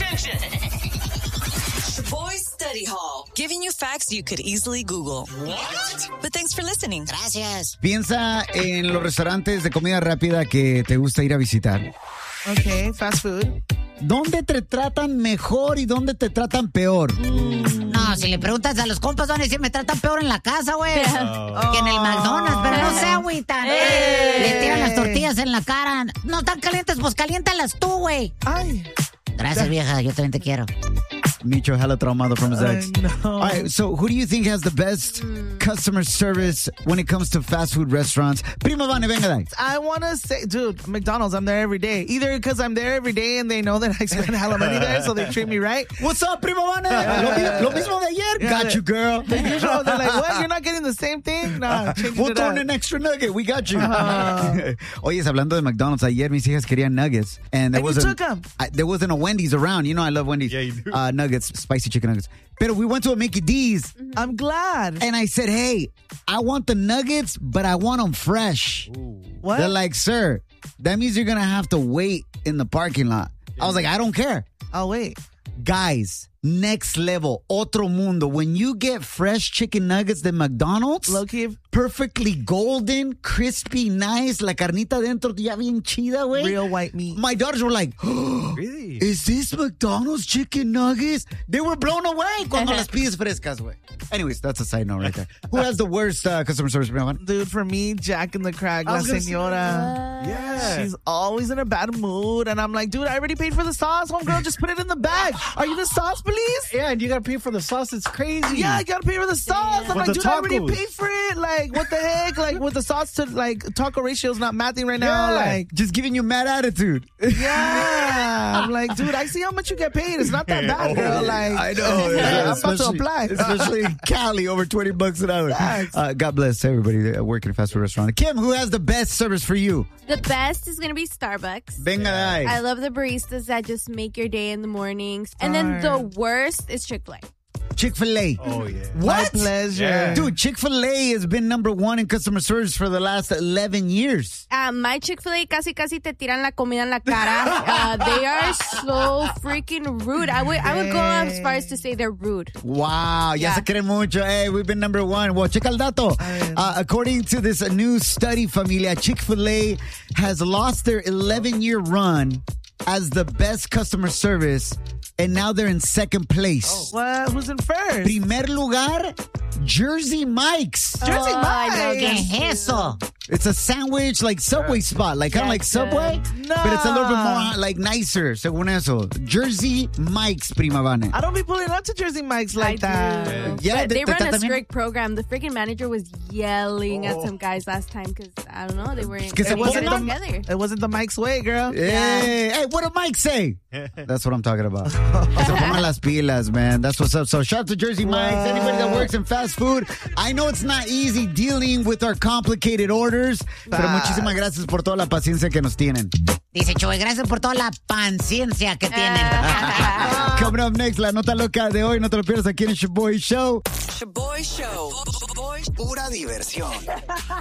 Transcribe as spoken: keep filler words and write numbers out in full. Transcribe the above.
attention. Boys Study Hall, giving you facts you could easily Google. What? But thanks for listening. Gracias. Piensa en los restaurantes de comida rápida que te gusta ir a visitar. Okay, fast food. ¿Dónde te tratan mejor y dónde te tratan peor? Mm. No, si le preguntas a los compas, van a decir, me tratan peor en la casa, güey. Oh. Que en el McDonald's, pero no se agüitan. Eh. Le tiran las tortillas en la cara. No están calientes, pues caliéntalas tú, güey. Ay. Gracias, vieja, yo también te quiero. Micho hella traumado from his ex. No. All right, so who do you think has the best mm. customer service when it comes to fast food restaurants? Prima Vane, venga de ahí. I want to say, dude, McDonald's, I'm there every day. Either because I'm there every day and they know that I spend hella money there, so they treat me right. What's up, Prima Vane? lo, lo mismo de ayer. Yeah, got you, girl. The usual, they're like, what? You're not getting the same thing? No, we'll throw in an extra nugget. We got you. Uh-huh. Oye, hablando de McDonald's, ayer mis hijas querían nuggets. And there and wasn't, you took them. I, there wasn't a Wendy's around. You know I love Wendy's. Yeah, you do. Uh, nuggets, spicy chicken nuggets. Pero we went to a Mickey D's. I'm glad. And I said, hey, I want the nuggets, but I want them fresh. Ooh. What? They're like, sir, that means you're going to have to wait in the parking lot. Yeah. I was like, I don't care. I'll wait. Guys, next level, otro mundo. When you get fresh chicken nuggets de McDonald's, low-key, perfectly golden, crispy, nice, la carnita dentro ya bien chida, güey. Real white meat. My daughters were like, oh, really? Is this McDonald's chicken nuggets? They were blown away cuando las pides frescas, güey. Anyways, that's a side note right there. Who has the worst uh, customer service? Dude, for me, Jack in the Crack, La Señora. Yeah. She's always in a bad mood. And I'm like, dude, I already paid for the sauce. Homegirl, just put it in the bag. Are you the sauce, please? Yeah, and you gotta pay for the sauce. It's crazy. Yeah, I gotta pay for the sauce. I'm With like, the dude, I already tacos. paid for it. Like, what the heck? Like, with the sauce to, like, taco ratio's not mathing right now. Yeah, like, just giving you mad attitude. Yeah. I'm like, dude, I see how much you get paid. It's not that bad, girl. Like, I know. Yeah, I'm about to apply. Especially in Cali, over twenty bucks an hour. Uh, God bless everybody that work in a fast food restaurant. Kim, who has the best service for you? The best is going to be Starbucks. Venga de ahí. I love the baristas that just make your day in the mornings. And then the worst is Chick-fil-A. Chick-fil-A. Oh, yeah. What? My pleasure. Yeah. Dude, Chick-fil-A has been number one in customer service for the last eleven years. Uh, my Chick-fil-A casi casi te tiran la comida en la cara. Uh, they are so freaking rude. I would I would go as far as to say they're rude. Wow, ya Yeah. se creen mucho. Hey, we've been number one. Well, checa el dato. Uh, according to this new study, familia, Chick-fil-A has lost their eleven-year run as the best customer service, and now they're in second place. What? Who's in first? Primer lugar, Jersey Mike's. Jersey Oh, I know, Mike's. ¿Qué es eso? It's a sandwich, like Subway spot, like kind of like Subway, No. but it's a little bit more like nicer, según eso. Jersey Mike's, Prima Vane. I don't be pulling up to Jersey Mike's like I that. do. Yeah, But they- they they- run a también- strict program. The freaking manager was yelling at some guys last time because, I don't know, they weren't Que se getting ponen it mal. together. It wasn't the Mike's way, girl. Hey, hey, what did Mike say? That's what I'm talking about. O se pongan las pilas, man. That's what's up. So shout out to Jersey Mike's. Anybody that works in fast food. I know it's not easy dealing with our complicated orders, pero muchísimas gracias por toda la paciencia que nos tienen. Dice Choy, gracias por toda la paciencia que tienen. Coming up next, la nota loca de hoy. No te lo pierdas aquí en el Shaboy Show. Shaboy Show. Pura diversión.